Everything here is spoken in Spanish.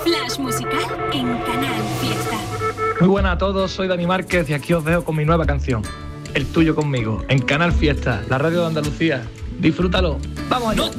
Flash musical en Canal Fiesta. Muy buenas a todos, soy Dani Márquez y aquí os dejo con mi nueva canción, El tuyo conmigo, en Canal Fiesta, la radio de Andalucía. Disfrútalo. ¡Vamos allá!